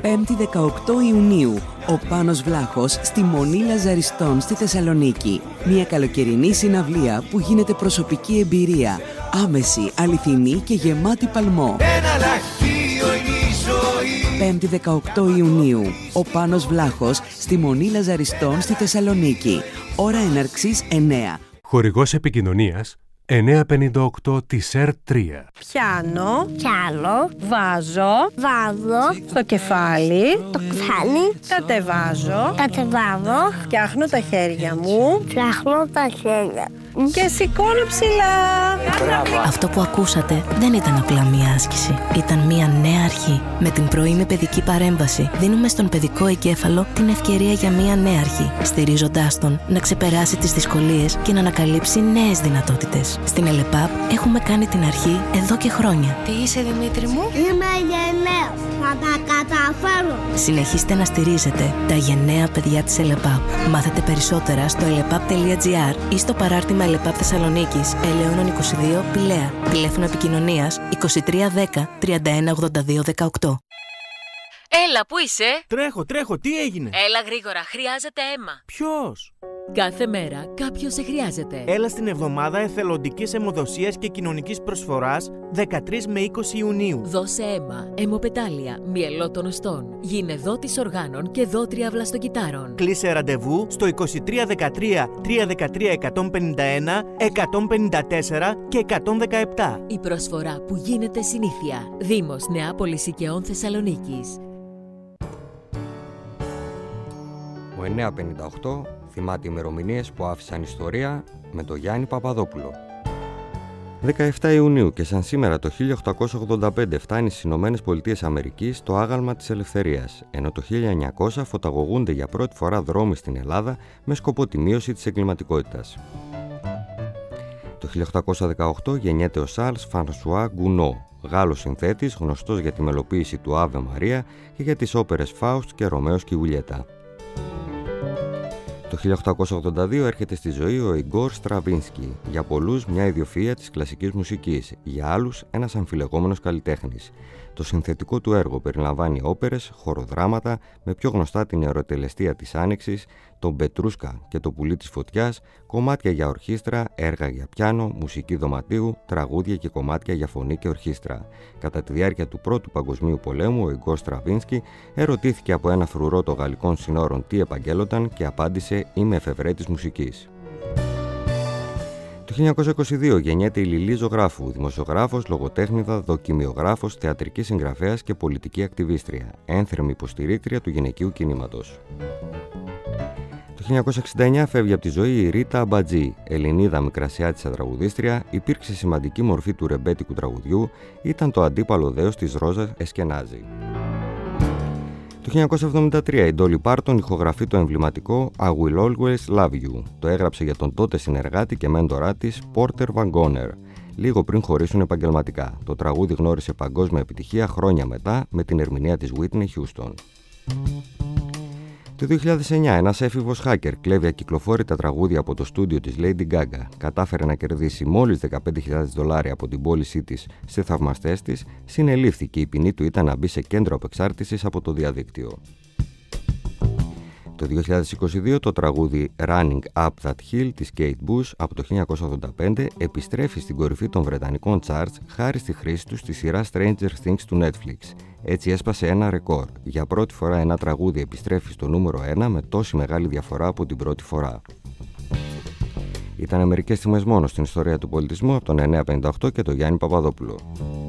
5η 18 Ιουνίου, ο Πάνος Βλάχος στη Μονή Λαζαριστών στη Θεσσαλονίκη. Μια καλοκαιρινή συναυλία που γίνεται προσωπική εμπειρία, άμεση, αληθινή και γεμάτη παλμό. 5η 18 Ιουνίου, ο Πάνος Βλάχος στη Μονή Λαζαριστών στη Θεσσαλονίκη. Ώρα έναρξης 9. Χορηγός επικοινωνίας 958 της ΕΡΤ3. Πιάνω, βάζω, στο κεφάλι, κατεβάζω, φτιάχνω τα χέρια μου, και σηκώνω ψηλά. Αυτό που ακούσατε δεν ήταν απλά μία άσκηση. Ήταν μία νέα αρχή. Με την πρωινή παιδική παρέμβαση δίνουμε στον παιδικό εγκέφαλο την ευκαιρία για μία νέα αρχή, στηρίζοντάς τον να ξεπεράσει τις δυσκολίες και να ανακαλύψει νέες δυνατότητες. Στην ΕΛΕΠΑΠ έχουμε κάνει την αρχή εδώ και χρόνια. Τι είσαι, Δημήτρη μου? Είμαι γενναίο. Θα τα καταφέρω. Συνεχίστε να στηρίζετε τα γενναία παιδιά της ΕΛΕΠΑΠ. Μάθετε περισσότερα στο elepap.gr ή στο παράρτημα ΕΛΕΠΑΠ Θεσσαλονίκης, Ελαιώνων 22, Πηλαία. Τηλέφωνο επικοινωνίας 2310 3182 18. Έλα, πού είσαι? Τρέχω, τι έγινε? Έλα γρήγορα, χρειάζεται αίμα. Ποιος? Κάθε μέρα κάποιος σε χρειάζεται. Έλα στην εβδομάδα εθελοντικής αιμοδοσίας και κοινωνικής προσφοράς 13 με 20 Ιουνίου. Δώσε αίμα, αιμοπετάλια, μυελό των οστών, γίνε δότης οργάνων και δότρια βλαστοκυτάρων. Κλείσε ραντεβού στο 2313 313 151, 154 και 117. Η προσφορά που γίνεται συνήθεια. Δήμος Νεάπολης Οικαιών Θεσσαλονίκης. Ο 958 θυμάται ημερομηνίες που άφησαν ιστορία με τον Γιάννη Παπαδόπουλο. 17 Ιουνίου και σαν σήμερα το 1885 φτάνει στις Ηνωμένες Πολιτείες Αμερικής το άγαλμα της ελευθερίας, ενώ το 1900 φωταγωγούνται για πρώτη φορά δρόμοι στην Ελλάδα με σκοπό τη μείωση της εγκληματικότητας. Το 1818 γεννιέται ο Σαρλς Φρανσουά Γκουνό, Γάλλος συνθέτης γνωστός για τη μελοποίηση του Άβε Μαρία και για τις όπερες Φάουστ και Ρωμαίος και Ιουλιέτα. Το 1882 έρχεται στη ζωή ο Ιγκόρ Στραβίνσκι, για πολλούς μια ιδιοφυΐα της κλασικής μουσικής, για άλλους ένας αμφιλεγόμενος καλλιτέχνης. Το συνθετικό του έργο περιλαμβάνει όπερες, χοροδράματα, με πιο γνωστά την Ερωτελεστία της Άνοιξης, τον Πετρούσκα και το Πουλί της Φωτιάς, κομμάτια για ορχήστρα, έργα για πιάνο, μουσική δωματίου, τραγούδια και κομμάτια για φωνή και ορχήστρα. Κατά τη διάρκεια του Πρώτου Παγκοσμίου Πολέμου, ο Ιγκόρ Στραβίνσκι ερωτήθηκε από ένα φρουρό των γαλλικών συνόρων τι επαγγέλλονταν και απάντησε «Είμαι εφευρέτης μουσικής». Το 1922 γεννιέται η Λιλή Ζωγράφου, δημοσιογράφος, λογοτέχνηδα, δοκιμιογράφος, θεατρική συγγραφέας και πολιτική ακτιβίστρια, ένθερμη υποστηρίκτρια του γυναικείου κινήματος. Το 1969 φεύγει από τη ζωή η Ρίτα Αμπατζή, Ελληνίδα μικρασιάτισσα τραγουδίστρια, υπήρξε σημαντική μορφή του ρεμπέτικου τραγουδιού, ήταν το αντίπαλο δέος της Ρόζα Εσκενάζη. Το 1973 η Ντόλι Πάρτον ηχογραφεί το εμβληματικό I Will Always Love You. Το έγραψε για τον τότε συνεργάτη και μέντορά της Porter Van Goner, λίγο πριν χωρίσουν επαγγελματικά. Το τραγούδι γνώρισε παγκόσμια επιτυχία χρόνια μετά με την ερμηνεία της Whitney Houston. Το 2009 ένας έφηβος hacker κλέβει ακυκλοφόρητα τραγούδια από το στούντιο της Lady Gaga. Κατάφερε να κερδίσει μόλις $15,000 από την πώλησή της σε θαυμαστές της, συνελήφθη και η ποινή του ήταν να μπει σε κέντρο απεξάρτησης από το διαδίκτυο. Το 2022 το τραγούδι Running Up That Hill της Kate Bush από το 1985 επιστρέφει στην κορυφή των βρετανικών charts χάρη στη χρήση του στη σειρά Stranger Things του Netflix. Έτσι έσπασε ένα ρεκόρ. Για πρώτη φορά ένα τραγούδι επιστρέφει στο νούμερο 1 με τόση μεγάλη διαφορά από την πρώτη φορά. Ήταν μερικές στιγμές μόνο στην ιστορία του πολιτισμού από τον 958 και τον Γιάννη Παπαδόπουλο.